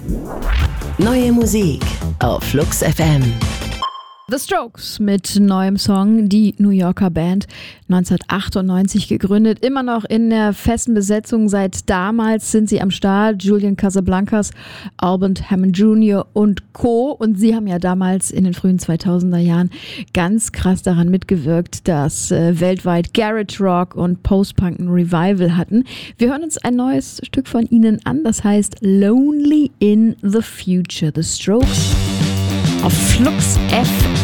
Neue Musik auf Flux FM. The Strokes mit neuem Song, die New Yorker Band, 1998 gegründet, immer noch in der festen Besetzung. Seit damals sind sie am Start, Julian Casablancas, Albert Hammond Jr. und Co. Und sie haben ja damals in den frühen 2000er Jahren ganz krass daran mitgewirkt, dass weltweit Garage Rock und Post-Punk ein Revival hatten. Wir hören uns ein neues Stück von ihnen an, das heißt Lonely in the Future. The Strokes auf Flux FM.